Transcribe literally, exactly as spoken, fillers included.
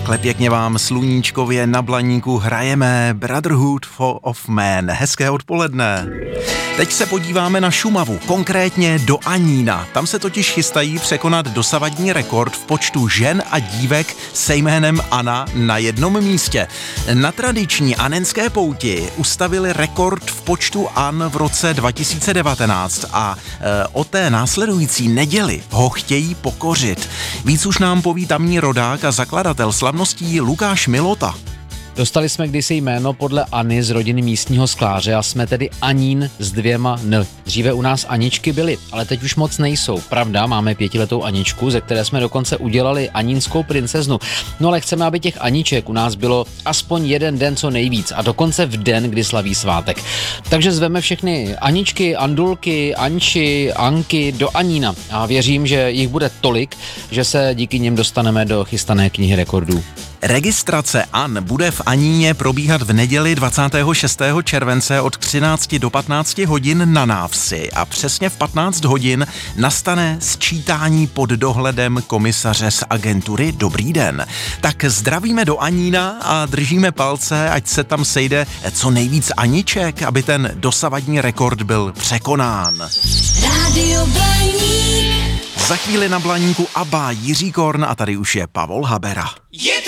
Takhle pěkně vám sluníčkově na Blaníku hrajeme Brotherhood of Man. Hezké odpoledne. Teď se podíváme na Šumavu, konkrétně do Anína. Tam se totiž chystají překonat dosavadní rekord v počtu žen a dívek se jménem Anna na jednom místě. Na tradiční anenské pouti ustavili rekord v počtu An v roce dva tisíce devatenáct a e, o té následující neděli ho chtějí pokořit. Víc už nám poví tamní rodák a zakladatel slavností Lukáš Milota. Dostali jsme kdysi jméno podle Anny z rodiny místního skláře a jsme tedy Anín s dvěma N. Dříve u nás Aničky byly, ale teď už moc nejsou. Pravda, máme pětiletou Aničku, ze které jsme dokonce udělali anínskou princeznu. No ale chceme, aby těch Aniček u nás bylo aspoň jeden den co nejvíc a dokonce v den, kdy slaví svátek. Takže zveme všechny Aničky, Andulky, Anči, Anky do Anína a věřím, že jich bude tolik, že se díky nim dostaneme do chystané knihy rekordů. Registrace An bude v Aníně probíhat v neděli dvacátého šestého července od třinácti do patnácti hodin na návsi a přesně v patnáct hodin nastane sčítání pod dohledem komisaře z agentury Dobrý den. Tak zdravíme do Anína a držíme palce, ať se tam sejde co nejvíc Aniček, aby ten dosavadní rekord byl překonán. Rádio Blaník. Za chvíli na Blaníku Abba, Jiří Korn a tady už je Pavol Habera. Je to